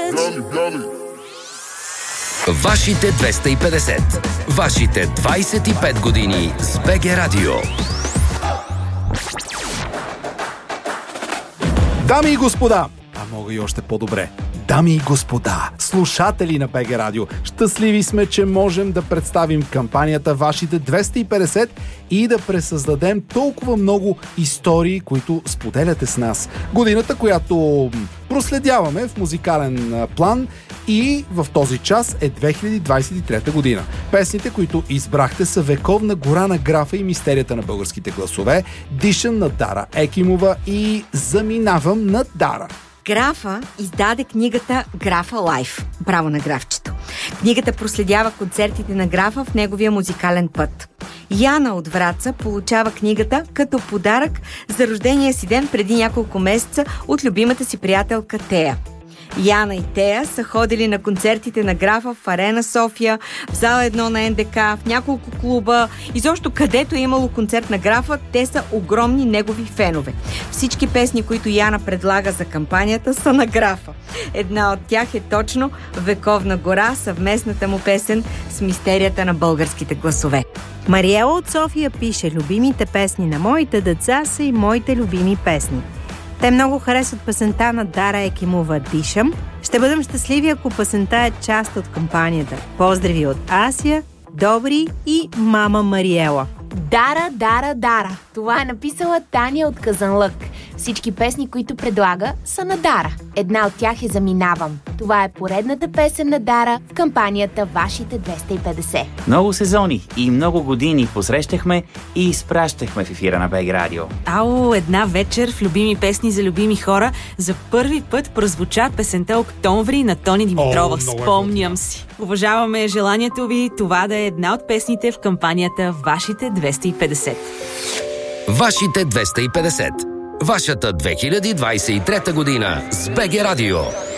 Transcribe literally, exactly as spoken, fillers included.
Вашите двеста и петдесет. Вашите двайсет и пет години с БГ Радио. Дами и господа, а мога и още по-добре. Дами и господа, слушатели на БГ Радио, щастливи сме, че можем да представим кампанията Вашите двеста и петдесет и да пресъздадем толкова много истории, които споделяте с нас. Годината, която проследяваме в музикален план, и в този час е две хиляди двайсет и трета година. Песните, които избрахте, са Вековна гора на Графа и Мистерията на българските гласове, Дишам на Дара Екимова и Заминавам на Дара. Графа издаде книгата Графа Лайф. Браво на Графчето. Книгата проследява концертите на Графа в неговия музикален път. Яна от Враца получава книгата като подарък за рождения си ден преди няколко месеца от любимата си приятелка Тея. Яна и Тея са ходили на концертите на Графа в Арена София, в зала едно на Ен Де Ка, в няколко клуба. Изобщо където е имало концерт на Графа, те са огромни негови фенове. Всички песни, които Яна предлага за кампанията, са на Графа. Една от тях е точно Вековна гора, съвместната му песен с Мистерията на българските гласове. Мариела от София пише: любимите песни на моите деца са и моите любими песни. Те много харесват песента на Дара Екимова «Дишам». Ще бъдем щастливи, ако песента е част от кампанията. Поздрави от Асия, Добри и мама Мариела. Дара, Дара, Дара. Това е написала Таня от Казанлък. Всички песни, които предлага, са на Дара. Една от тях е Заминавам. Това е поредната песен на Дара в кампанията Вашите двеста и петдесет. Много сезони и много години посрещахме и изпращахме в ефира на БГ Радио. Ало, една вечер в любими песни за любими хора за първи път прозвуча песента Октомври на Тони Димитрова. О, спомням си. Уважаваме желанието ви това да е една от песните в кампанията Вашите двеста и петдесет. Вашите двеста и петдесет. Вашата две хиляди двайсет и трета година с БГ Радио.